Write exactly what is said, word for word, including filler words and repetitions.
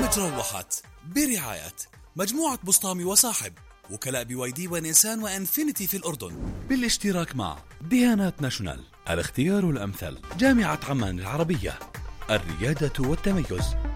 تروحت برعاية مجموعة بسطامي وصاحب، وكلاء بي واي دي ونيسان وانفينيتي في الأردن، بالاشتراك مع ديانات ناشونال، الاختيار الأمثل، جامعة عمان العربية، الريادة والتميز.